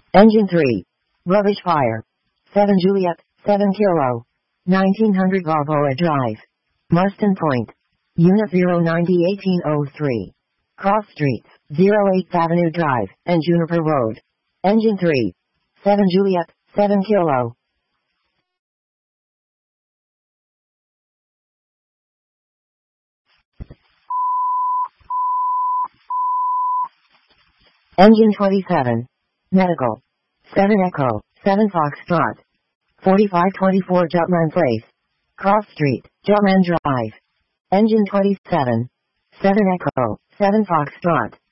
Engine 3. Rubbish fire. 7 Juliet, 7 Kilo. 1900 Balboa Drive. Marston Point. Unit 090-1803. Cross Streets, 08th Avenue Drive, and Juniper Road. Engine 3. 7 Juliet, 7 Kilo. Engine 27. Medical. 7 Echo, 7 Foxtrot. 4524 Jutland Place. Cross Street, Jutland Drive. Engine 27. 7 Echo, 7 Foxtrot.